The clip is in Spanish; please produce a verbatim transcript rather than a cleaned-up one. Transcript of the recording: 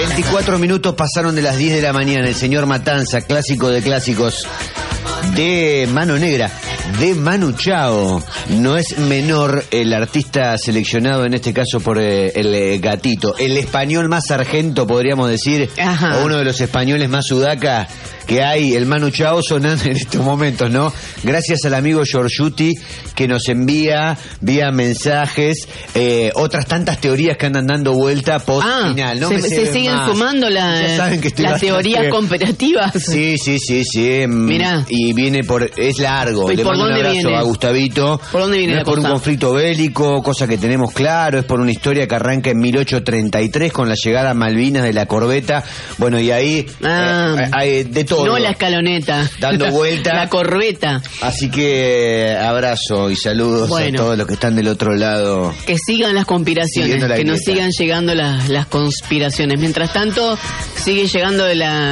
veinticuatro minutos pasaron de las diez de la mañana. El señor Matanza, clásico de clásicos, de Mano Negra, de Manu Chao. No es menor el artista seleccionado en este caso por eh, el eh, Gatito, el español más sargento, podríamos decir. Ajá. O uno de los españoles más sudaca que hay, el Manu Chao, sonando en estos momentos, ¿no? Gracias al amigo Giorgiuti, que nos envía vía mensajes eh, otras tantas teorías que andan dando vuelta post final. Ah, no se, me se siguen más. sumando la, las bastante... teorías comparativas. Sí, sí, sí, sí. Mirá. Y viene por, es largo. ¿Y Le por mando un dónde abrazo viene? a Gustavito. ¿Por dónde viene no la es por cosa? Un conflicto bélico, cosa que tenemos claro, es por una historia que arranca en mil ochocientos treinta y tres con la llegada a Malvinas de la corbeta. Bueno, y ahí ah, eh, hay de todo. No la escaloneta. Dando vuelta. La corbeta. Así que abrazo y saludos bueno, a todos los que están del otro lado. Que sigan las conspiraciones, que nos sigan llegando las, las conspiraciones. Mientras tanto, sigue llegando de la...